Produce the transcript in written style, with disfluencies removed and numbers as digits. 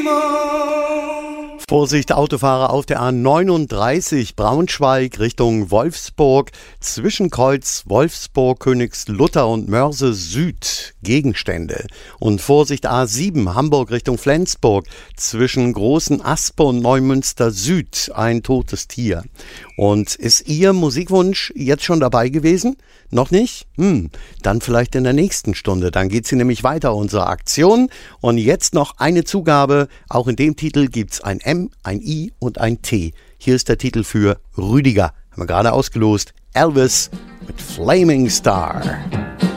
Vorsicht, Autofahrer auf der A39 Braunschweig Richtung Wolfsburg, Zwischenkreuz Wolfsburg, Königslutter und Mörse Süd, Gegenstände. Und Vorsicht, A7 Hamburg Richtung Flensburg, zwischen Großen Aspe und Neumünster Süd, ein totes Tier. Und ist Ihr Musikwunsch jetzt schon dabei gewesen? Noch nicht? Dann vielleicht in der nächsten Stunde. Dann geht sie nämlich weiter, unsere Aktion. Und jetzt noch eine Zugabe. Auch in dem Titel gibt's ein M, ein I und ein T. Hier ist der Titel für Rüdiger. Haben wir gerade ausgelost. Elvis mit Flaming Star.